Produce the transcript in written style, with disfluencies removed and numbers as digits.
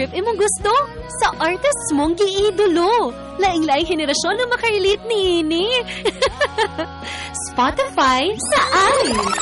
trip imong gusto sa artists mong giidolo. Laing-laing henerasyon na makarelate ni ini. Spotify sa amin.